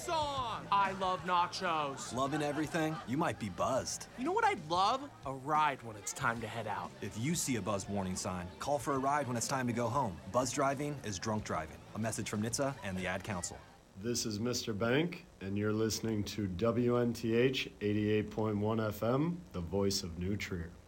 song. I love nachos. Loving everything? You might be buzzed. You know what I'd love? A ride when it's time to head out. If you see a buzz warning sign, call for a ride when it's time to go home. Buzz driving is drunk driving. A message from NHTSA and the Ad Council. This is Mr. Bank, and you're listening to WNTH 88.1 FM, the voice of New Trier.